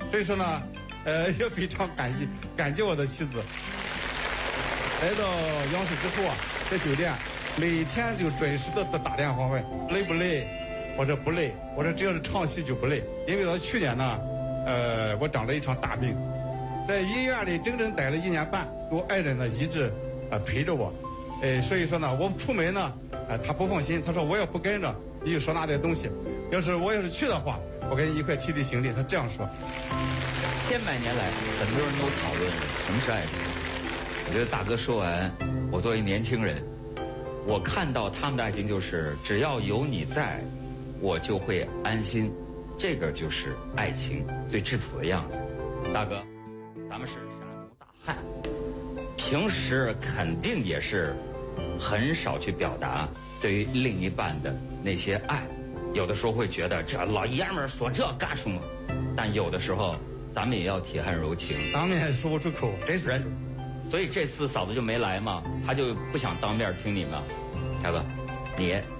所以说呢，也非常感激我的妻子。来到央视之后啊，在酒店每天就准时的打电话问累不累，我说不累，我说只要是唱戏就不累，因为到去年呢，我长了一场大病，在医院里整整待了1年半，我爱人呢一直陪着我，所以说呢，我出门呢，他不放心，他说我要不跟着，你就少拿点东西，我要是去的话，我跟你一块提行李，他这样说。 千百年来，很多人都讨论什么是爱情。我觉得大哥说完，我作为年轻人，我看到他们的爱情就是只要有你在，我就会安心，这个就是爱情最质朴的样子。大哥，咱们是山东大汉，平时肯定也是很少去表达对于另一半的那些爱，有的时候会觉得这老爷们儿说这干什么？但有的时候咱们也要铁汉柔情， 当面说不出口，真是人。所以这次嫂子就没来嘛，她就不想当面听你们。大哥，你